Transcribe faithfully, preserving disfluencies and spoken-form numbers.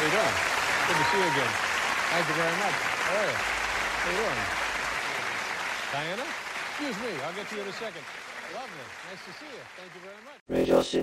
you doing? Good to see you again. Thank you very much. How are you? How you doing? Diana? Excuse me. I'll get to you in a second. Lovely. Nice to see you. Thank you very much. Radio City.